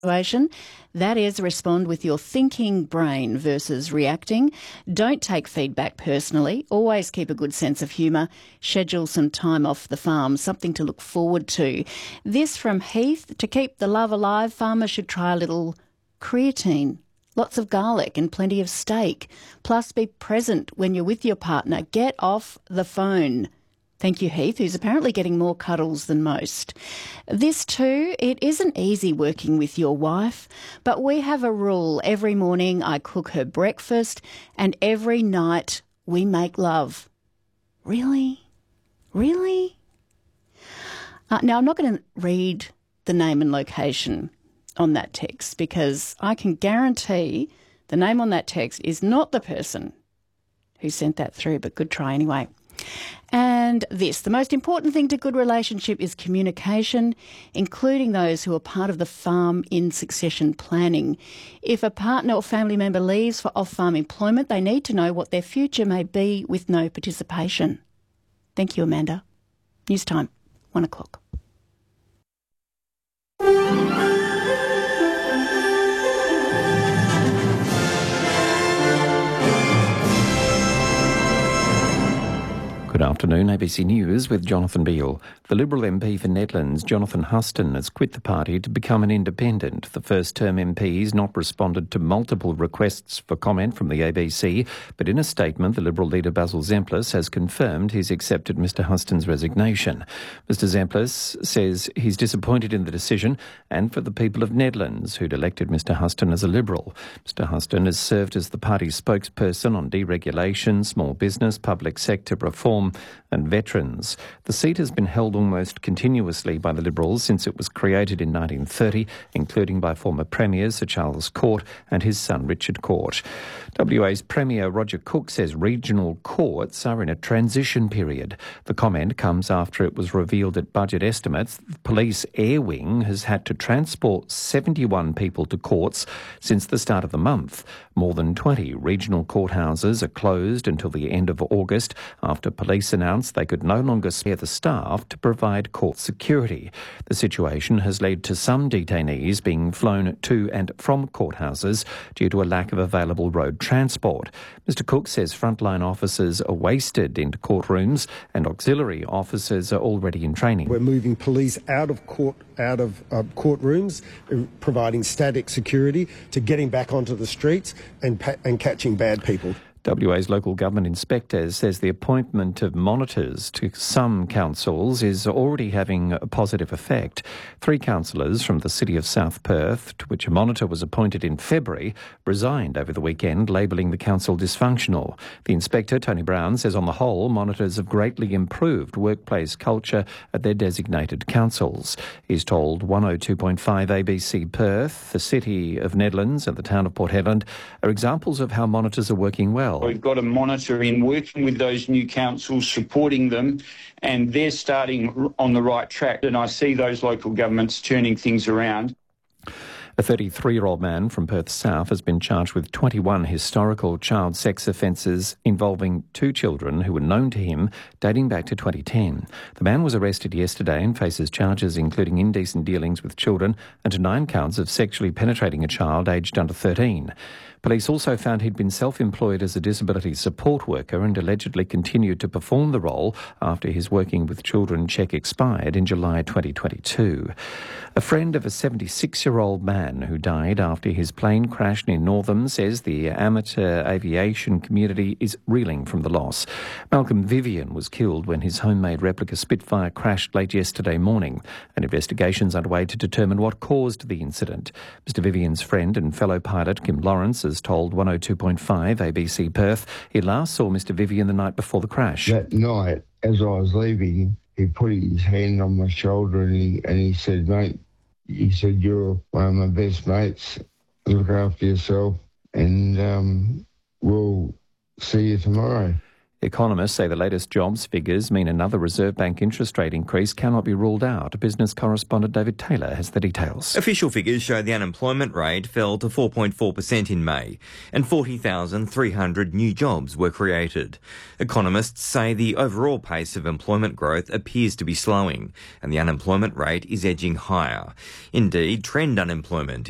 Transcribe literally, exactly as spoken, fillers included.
situation. That is, respond with your thinking brain versus reacting. Don't take feedback personally. Always keep a good sense of humour. Schedule some time off the farm, something to look forward to. This from Heath. To keep the love alive, farmers should try a little creatine. Lots of garlic and plenty of steak. Plus, be present when you're with your partner. Get off the phone. Thank you, Heath, who's apparently getting more cuddles than most. This too, it isn't easy working with your wife, but we have a rule. Every morning I cook her breakfast and every night we make love. Really? Really? Uh, now, I'm not going to read the name and location on that text because I can guarantee the name on that text is not the person who sent that through, but good try anyway. And this, the most important thing to good relationship is communication, including those who are part of the farm in succession planning. If a partner or family member leaves for off-farm employment, they need to know what their future may be with no participation. Thank you, Amanda. News time, one o'clock. Good afternoon, A B C News with Jonathan Beale. The Liberal M P for Nedlands, Jonathan Huston, has quit the party to become an independent. The first-term M P has not responded to multiple requests for comment from the A B C, but in a statement, the Liberal leader Basil Zemplis has confirmed he's accepted Mr Huston's resignation. Mr Zemplis says he's disappointed in the decision and for the people of Nedlands, who'd elected Mr Huston as a Liberal. Mr Huston has served as the party's spokesperson on deregulation, small business, public sector reform and veterans. The seat has been held almost continuously by the Liberals since it was created in nineteen thirty, including by former Premiers Sir Charles Court and his son Richard Court. W A's Premier Roger Cook says regional courts are in a transition period. The comment comes after it was revealed at budget estimates the Police Air Wing has had to transport seventy-one people to courts since the start of the month. More than twenty regional courthouses are closed until the end of August after police announced they could no longer spare the staff to provide court security. The situation has led to some detainees being flown to and from courthouses due to a lack of available road transport. Mister Cook says frontline officers are wasted into courtrooms and auxiliary officers are already in training. We're moving police out of court, out of uh, courtrooms, uh, providing static security to getting back onto the streets and, pa- and catching bad people. W A's local government inspector says the appointment of monitors to some councils is already having a positive effect. Three councillors from the city of South Perth, to which a monitor was appointed in February, resigned over the weekend, labelling the council dysfunctional. The inspector, Tony Brown, says on the whole, monitors have greatly improved workplace culture at their designated councils. He's told one oh two point five A B C Perth, the city of Nedlands and the town of Port Hedland are examples of how monitors are working well. We've got a monitor in working with those new councils, supporting them, and they're starting on the right track. And I see those local governments turning things around. A thirty-three-year-old man from Perth South has been charged with twenty-one historical child sex offences involving two children who were known to him dating back to twenty ten. The man was arrested yesterday and faces charges including indecent dealings with children and nine counts of sexually penetrating a child aged under thirteen. Police also found he'd been self-employed as a disability support worker and allegedly continued to perform the role after his Working with Children cheque expired in July twenty twenty-two. A friend of a seventy-six-year-old man who died after his plane crashed near Northam says the amateur aviation community is reeling from the loss. Malcolm Vivian was killed when his homemade replica Spitfire crashed late yesterday morning. An investigation's underway to determine what caused the incident. Mister Vivian's friend and fellow pilot Kim Lawrence has told one oh two point five A B C Perth he last saw Mister Vivian the night before the crash. That night, as I was leaving, he put his hand on my shoulder and he, and he said, mate, he said, you're one of my best mates. Look after yourself and um, we'll see you tomorrow. Economists say the latest jobs figures mean another Reserve Bank interest rate increase cannot be ruled out. Business correspondent David Taylor has the details. Official figures show the unemployment rate fell to four point four percent in May and forty thousand three hundred new jobs were created. Economists say the overall pace of employment growth appears to be slowing and the unemployment rate is edging higher. Indeed, trend unemployment